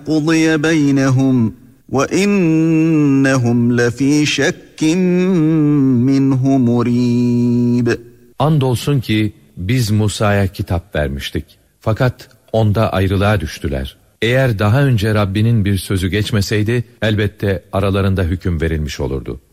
قُضِيَ بَيْنَهُمْ وَإِنَّهُمْ لَفِي شَكٍّ مِّنْهُ مُرِيبٍ. Andolsun ki biz Musa'ya kitap vermiştik. Fakat onda ayrılığa düştüler. Eğer daha önce Rabbinin bir sözü geçmeseydi elbette aralarında hüküm verilmiş olurdu.